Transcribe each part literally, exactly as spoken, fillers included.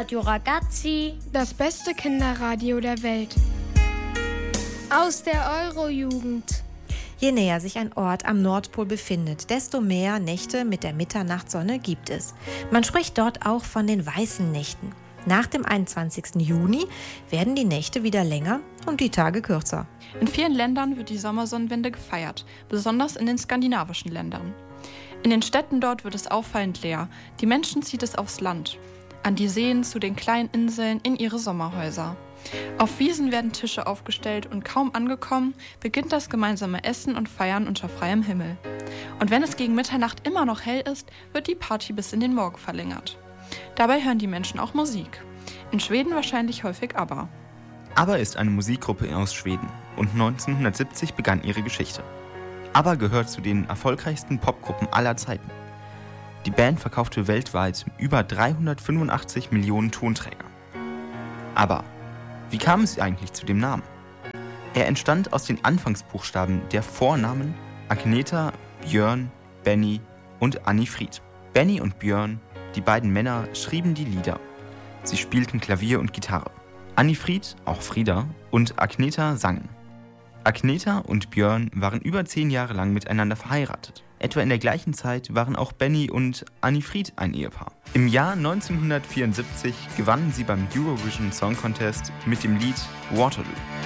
Radio Ragazzi, das beste Kinderradio der Welt. Aus der Eurojugend. Je näher sich ein Ort am Nordpol befindet, desto mehr Nächte mit der Mitternachtssonne gibt es. Man spricht dort auch von den weißen Nächten. Nach dem einundzwanzigsten Juni werden die Nächte wieder länger und die Tage kürzer. In vielen Ländern wird die Sommersonnenwende gefeiert, besonders in den skandinavischen Ländern. In den Städten dort wird es auffallend leer. Die Menschen zieht es aufs Land, an die Seen, zu den kleinen Inseln, in ihre Sommerhäuser. Auf Wiesen werden Tische aufgestellt und kaum angekommen, beginnt das gemeinsame Essen und Feiern unter freiem Himmel. Und wenn es gegen Mitternacht immer noch hell ist, wird die Party bis in den Morgen verlängert. Dabei hören die Menschen auch Musik. In Schweden wahrscheinlich häufig ABBA. ABBA ist eine Musikgruppe aus Schweden und neunzehnhundertsiebzig begann ihre Geschichte. ABBA gehört zu den erfolgreichsten Popgruppen aller Zeiten. Die Band verkaufte weltweit über dreihundertfünfundachtzig Millionen Tonträger. Aber wie kam es eigentlich zu dem Namen? Er entstand aus den Anfangsbuchstaben der Vornamen Agneta, Björn, Benny und Anni-Frid. Benny und Björn, die beiden Männer, schrieben die Lieder. Sie spielten Klavier und Gitarre. Anni-Frid, auch Frida, und Agneta sangen. Agneta und Björn waren über zehn Jahre lang miteinander verheiratet. Etwa in der gleichen Zeit waren auch Benny und Anni-Frid ein Ehepaar. Im Jahr neunzehnhundertvierundsiebzig gewannen sie beim Eurovision Song Contest mit dem Lied Waterloo.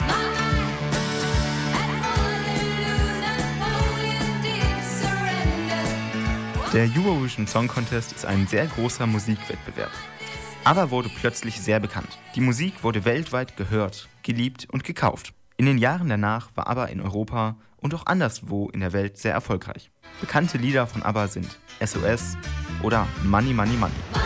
Der Eurovision Song Contest ist ein sehr großer Musikwettbewerb. ABBA wurde plötzlich sehr bekannt. Die Musik wurde weltweit gehört, geliebt und gekauft. In den Jahren danach war ABBA in Europa und auch anderswo in der Welt sehr erfolgreich. Bekannte Lieder von ABBA sind S O S oder Money Money Money.